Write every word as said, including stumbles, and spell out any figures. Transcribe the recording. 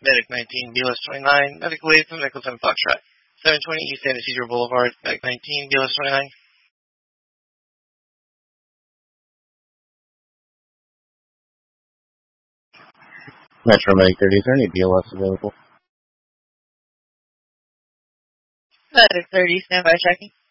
Medic nineteen, B L S twenty-nine, Medic Wave from Medical seven Foxtrot. seven twenty East Santa Cedar Boulevard, Medic nineteen, B L S twenty-nine. Metro Medic thirty, is there any B L S available? Medic thirty, standby checking.